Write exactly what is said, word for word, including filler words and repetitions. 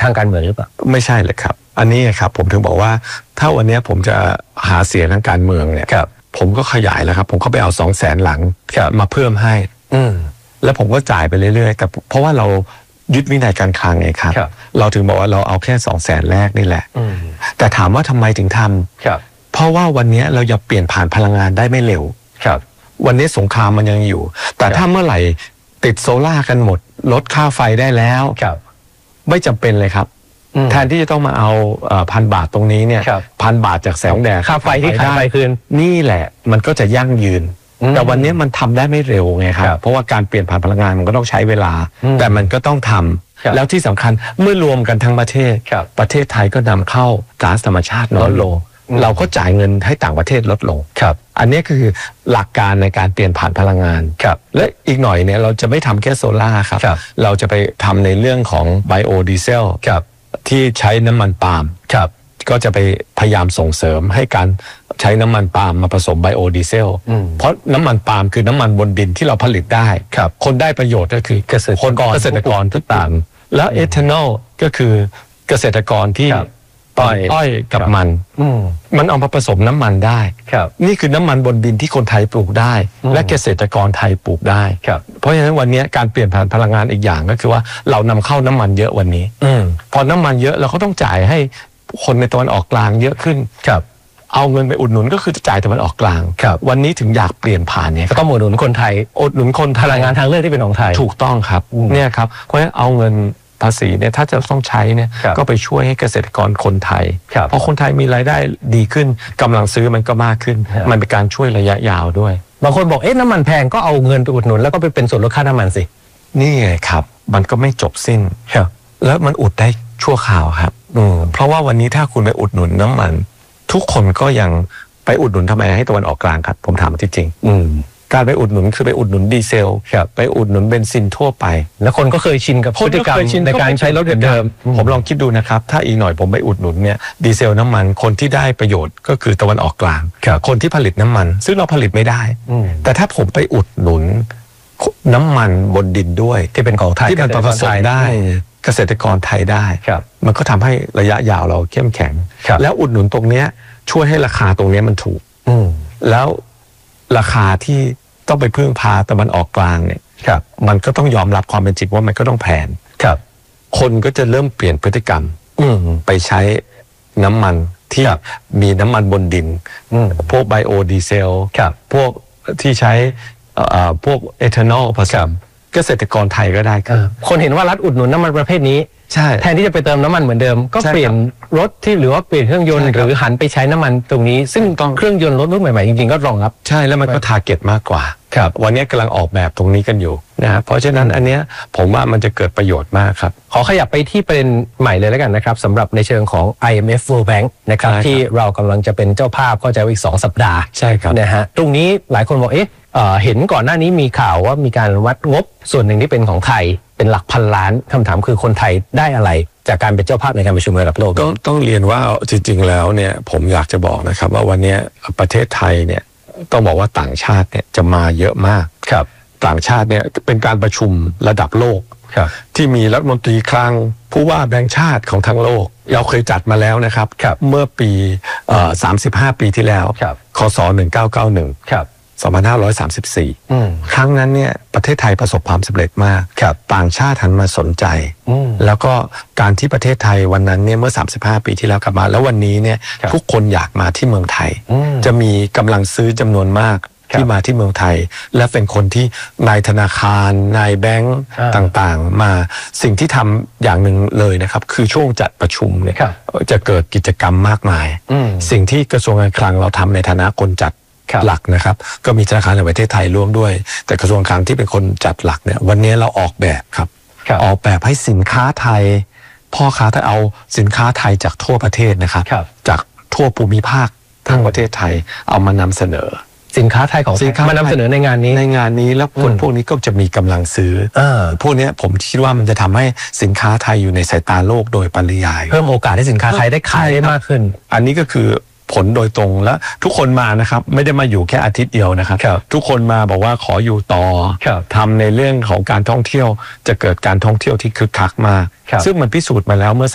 างการเมืองหรือเปล่าไม่ใช่เลยครับอันนี้ครับผมถึงบอกว่าถ้าวันนี้ผมจะหาเสียงทางการเมืองเนี่ยผมก็ขยายแล้วครับผมก็ไปเอาสองแสนหลังมาเพิ่มให้อืแล้วผมก็จ่ายไปเรื่อยๆแต่เพราะว่าเรายึดวินัยการคลังไงครับเราถึงบอกว่าเราเอาแค่สองแสนแรกนี่แหละแต่ถามว่าทำไมถึงทำเพราะว่าวันนี้เราจะเปลี่ยนผ่านพลังงานได้ไม่เร็ววันนี้สงครามมันยังอยู่แต่ถ้าเมื่อไหร่ติดโซล่ากันหมดลดค่าไฟได้แล้วไม่จำเป็นเลยครับแทนที่จะต้องมาเอาพันบาทตรงนี้เนี่ยพันบาทจากแสงแดดค่าไฟที่ขายไปคืนนี่แหละมันก็จะยั่งยืนแต่วันนี้มันทำได้ไม่เร็วไงครับเพราะว่าการเปลี่ยนผ่านพลังงานมันก็ต้องใช้เวลาแต่มันก็ต้องทำแล้วที่สำคัญเมื่อรวมกันทั้งประเทศประเทศไทยก็นำเข้าก๊าซธรรมชาติน้อยลงเราก็จ่ายเงินให้ต่างประเทศลดลงอันนี้คือหลักการในการเปลี่ยนผ่านพลังงานและอีกหน่อยเนี่ยเราจะไม่ทำแค่โซล่าครับเราจะไปทำในเรื่องของไบโอดีเซลที่ใช้น้ำมันปาล์มก็จะไปพยายามส่งเสริมให้การใช้น้ำมันปาล์มมาผสมไบโอดีเซลเพราะน้ำมันปาล์มคือน้ำมันบนดินที่เราผลิตได้คนได้ประโยชน์ก็คือเกษตรกรเกษตรกรทุกต่างแล้วเอทานอลก็คือเกษตรกรที่อ้อยอ้อยกับมันมันเอามาผสมน้ำมันได้นี่คือน้ำมันบนดินที่คนไทยปลูกได้และเกษตรกรไทยปลูกได้เพราะฉะนั้นวันนี้การเปลี่ยนผ่านพลังงานอีกอย่างก็คือว่าเรานำเข้าน้ำมันเยอะวันนี้พอน้ำมันเยอะเราก็ต้องจ่ายให้คนในตะวันออกกลางเยอะขึ้นเอาเงินไปอุดหนุนก็คือจ่ายตะวันออกกลางวันนี้ถึงอยากเปลี่ยนผ่านเนี่ยก็ต้องอุดหนุนคนไทยอุดหนุนคนพลังงานทางเลือกที่เป็นของไทยถูกต้องครับเนี่ยครับเพราะฉะนั้นเอาเงินภาษีเนี่ยถ้าจะต้องใช้เนี่ยก็ไปช่วยให้เกษตรกรคนไทยเพราะคนไทยมีรายได้ดีขึ้นกำลังซื้อมันก็มากขึ้นมันเป็นการช่วยระยะยาวด้วยบางคนบอกเอ๊ะน้ำมันแพงก็เอาเงินไปอุดหนุนแล้วก็ไปเป็นส่วนลดค่าน้ำมันสินี่ไงครับมันก็ไม่จบสิ้นแล้วมันอุดได้ชั่วคราวครับเพราะว่าวันนี้ถ้าคุณไปอุดหนุนน้ำมันทุกคนก็ยังไปอุดหนุนทำไมให้ตะวันออกกลางครับผมถามจริงๆการไปอุดหนุนคือไปอุดหนุนดีเซลไปอุดหนุนเบนซินทั่วไปแล้วคนก็เคยชินกับพฤติกรรมในการใช้รถเดิมผมลองคิดดูนะครับถ้าอีกหน่อยผมไปอุดหนุนเนี่ยดีเซลน้ำมันคนที่ได้ประโยชน์ก็คือตะวันออกกลางคนที่ผลิตน้ำมันซึ่งเราผลิตไม่ได้แต่ถ้าผมไปอุดหนุนน้ำมันบนดินด้วยที่เป็นของไทยที่เป็นผสมได้เกษตรกรไทยได้มันก็ทำให้ระยะยาวเราเข้มแข็งแล้วอุดหนุนตรงนี้ช่วยให้ราคาตรงนี้มันถูกแล้วราคาที่ต้องไปพึ่งพาตะวันออกกลางเนี่ยมันก็ต้องยอมรับความเป็นจริงว่ามันก็ต้องแพงคนก็จะเริ่มเปลี่ยนพฤติกรรมไปใช้น้ำมันที่มีน้ำมันบนดินพวกไบโอดีเซลพวกที่ใช้พวกเอทานอลผสมเกษตรกรไทยก็ได้ครับคนเห็นว่ารัฐอุดหนุนน้ำมันประเภทนี้แทนที่จะไปเติมน้ำมันเหมือนเดิมก็เปลี่ยนรถที่หรือว่าเปลี่ยนเครื่องยนต์หรือหันไปใช้น้ำมันตรงนี้ซึ่งเครื่องยนต์รถรุ่นใหม่ๆจริงๆก็รองรับใช่แล้วมันก็ทาร์เก็ตมากกว่าวันนี้กำลังออกแบบตรงนี้กันอยู่นะเพราะฉะนั้นอันเนี้ยผมว่ามันจะเกิดประโยชน์มากครับขอขยับไปที่ประเด็นใหม่เลยแล้วกันนะครับสำหรับในเชิงของ ไอ เอ็ม เอฟ World Bank นะครับที่เรากำลังจะเป็นเจ้าภาพเข้าใจว่าอีกสองสัปดาห์ใช่ครับนะฮะตรงนี้หลายคนบอกเอ๊ะเห็นก่อนหน้านี้มีข่าวว่ามีการวัดงบส่วนหนึ่งที่เป็นของไทยเป็นหลักพันล้านคำถามคือคนไทยได้อะไรจากการเป็นเจ้าภาพในการประชุมระดับโลกต้องต้องเรียนว่าจริงๆแล้วเนี่ยผมอยากจะบอกนะครับว่าวันนี้ประเทศไทยเนี่ยต้องบอกว่าต่างชาติเนี่ยจะมาเยอะมากครับต่างชาติเนี่ยเป็นการประชุมระดับโลกที่มีรัฐมนตรีคลังผู้ว่าแบงก์ชาติของทั้งโลกเราเคยจัดมาแล้วนะครับเมื่อปีสามสิบห้าปีที่แล้วคศหนึ่งเก้าเก้าหนึ่งสองพันห้าร้อยสามสิบสี่ครั้งนั้นเนี่ยประเทศไทยประสบความสำเร็จมากต่างชาติหันมาสนใจแล้วก็การที่ประเทศไทยวันนั้นเนี่ยเมื่อสามสิบห้าปีที่แล้วกลับมาแล้ววันนี้เนี่ยทุกคนอยากมาที่เมืองไทยจะมีกำลังซื้อจำนวนมากที่มาที่เมืองไทยและเป็นคนที่นายธนาคารนายแบงก์ต่างๆมาสิ่งที่ทำอย่างหนึ่งเลยนะครับคือช่วงจัดประชุมเนี่ยจะเกิดกิจกรรมมากมายสิ่งที่กระทรวงการคลังเราทำในฐานะคนจัดหลักนะครับก็มีธนาคารแห่งประเทศไทยร่วมด้วยแต่กระทรวงการคลังที่เป็นคนจัดหลักเนี่ยวันนี้เราออกแบบครับออกแบบให้สินค้าไทยพ่อค้าถ้าเอาสินค้าไทยจากทั่วประเทศนะครับจากทั่วภูมิภาคทั้งประเทศไทยเอามานำเสนอสินค้าไทยของมานำเสนอในงานนี้ในงานนี้แล้วคนพวกนี้ก็จะมีกำลังซื้อพวกนี้ผมคิดว่ามันจะทำให้สินค้าไทยอยู่ในสายตาโลกโดยปริยายเพิ่มโอกาสให้สินค้าไทยได้ขายได้มากขึ้นอันนี้ก็คือผลโดยตรงและทุกคนมานะครับไม่ได้มาอยู่แค่อาทิตย์เดียวนะครับทุกคนมาบอกว่าขออยู่ต่อทำในเรื่องของการท่องเที่ยวจะเกิดการท่องเที่ยวที่คึกคักมากซึ่งมันพิสูจน์มาแล้วเมื่อ